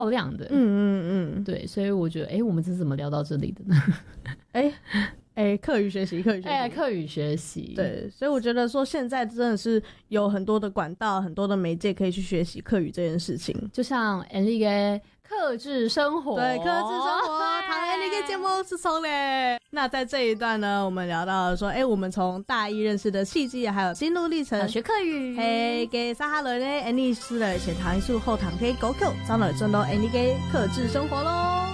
亮的。对，所以我觉得我们这是怎么聊到这里的呢？ 课语学习， 课语学习。 对，所以我觉得说现在真的是有很多的管道，很多的媒介可以去学习课语这件事情。 就像 Enrique 克制生活， 对，克制生活，唐 Enrique 节目是从嘞。那在这一段呢，我们聊到了说，我们从大一认识的契机，还有心路历程， 学课语， 给撒哈人呢，Enrique 的前堂一术后堂可以狗口，张了真的 Enrique 克制生活咯。